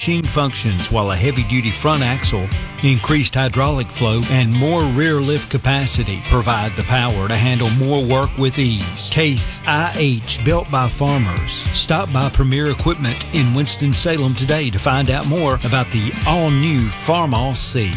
machine functions, while a heavy-duty front axle, increased hydraulic flow, and more rear lift capacity provide the power to handle more work with ease. Case IH, built by farmers. Stop by Premier Equipment in Winston-Salem today to find out more about the all-new Farmall C.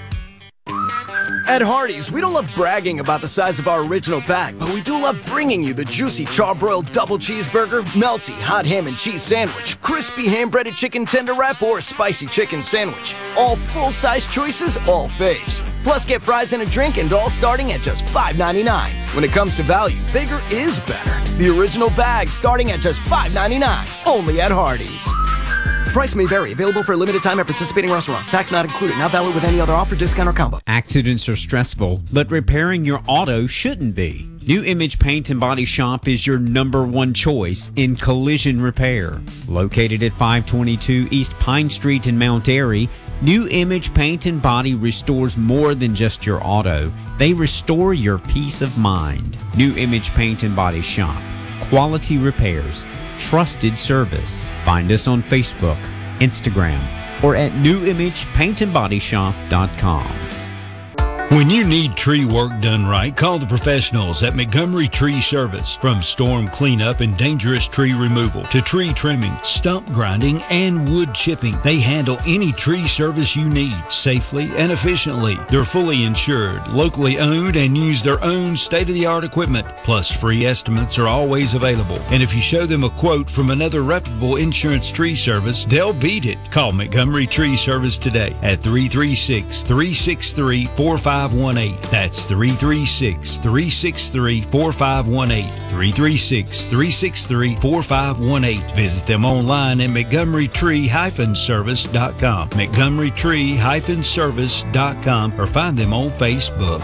At Hardee's, we don't love bragging about the size of our original bag, but we do love bringing you the juicy charbroiled double cheeseburger, melty hot ham and cheese sandwich, crispy ham-breaded chicken tender wrap, or spicy chicken sandwich. All full-size choices, all faves. Plus, get fries and a drink, and all starting at just $5.99. When it comes to value, bigger is better. The original bag starting at just $5.99. Only at Hardee's. Price may vary. Available for a limited time at participating restaurants. Tax not included. Not valid with any other offer, discount, or combo. Accidents are stressful, but repairing your auto shouldn't be. New Image Paint and Body Shop is your number one choice in collision repair. Located at 522 East Pine Street in Mount Airy, New Image Paint and Body restores more than just your auto. They restore your peace of mind. New Image Paint and Body Shop. Quality repairs. Trusted service. Find us on Facebook, Instagram, or at newimagepaintandbodyshop.com. When you need tree work done right, call the professionals at Montgomery Tree Service. From storm cleanup and dangerous tree removal to tree trimming, stump grinding, and wood chipping, they handle any tree service you need safely and efficiently. They're fully insured, locally owned, and use their own state-of-the-art equipment. Plus, free estimates are always available. And if you show them a quote from another reputable insurance tree service, they'll beat it. Call Montgomery Tree Service today at 336-363-4518. That's 336-363-4518. 336-363-4518. Visit them online at MontgomeryTree-Service.com. MontgomeryTree-Service.com, or find them on Facebook.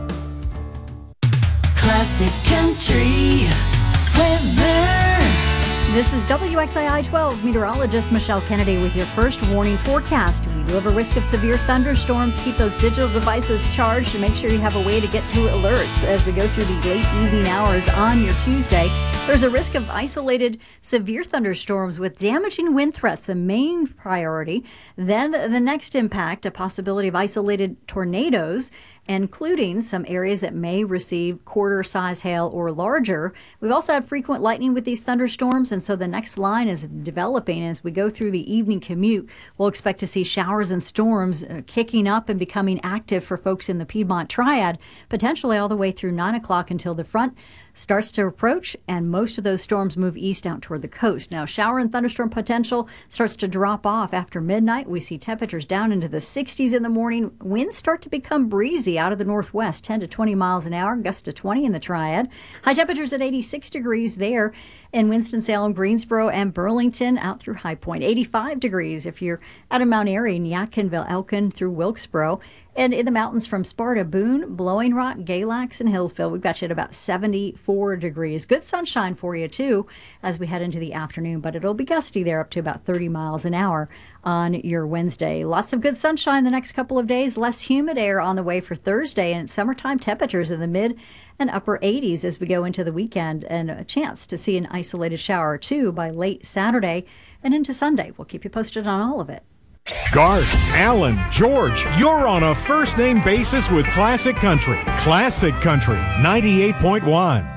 Classic Country Weather. This is WXII 12 meteorologist Michelle Kennedy with your first warning forecast. We do have a risk of severe thunderstorms. Keep those digital devices charged and make sure you have a way to get to alerts as we go through the late evening hours on your Tuesday. There's a risk of isolated severe thunderstorms with damaging wind threats, the main priority. Then the next impact, a possibility of isolated tornadoes, including some areas that may receive quarter-size hail or larger. We've also had frequent lightning with these thunderstorms, and so the next line is developing as we go through the evening commute. We'll expect to see showers and storms kicking up and becoming active for folks in the Piedmont Triad, potentially all the way through 9 o'clock until the front starts to approach, and most of those storms move east out toward the coast. Now, shower and thunderstorm potential starts to drop off after midnight. We see temperatures down into the 60s in the morning. Winds start to become breezy out of the northwest, 10 to 20 miles an hour, gusts to 20 in the Triad. High temperatures at 86 degrees there in Winston-Salem, Greensboro, and Burlington, out through High Point. 85 degrees if you're out of Mount Airy, Yadkinville, Elkin through Wilkesboro. And in the mountains from Sparta, Boone, Blowing Rock, Galax, and Hillsville, we've got you at about 74 degrees. Good sunshine for you, too, as we head into the afternoon, but it'll be gusty there up to about 30 miles an hour on your Wednesday. Lots of good sunshine the next couple of days. Less humid air on the way for Thursday, and summertime temperatures in the mid and upper 80s as we go into the weekend, and a chance to see an isolated shower or two by late Saturday and into Sunday. We'll keep you posted on all of it. Garth, Alan, George, you're on a first-name basis with Classic Country. Classic Country, 98.1.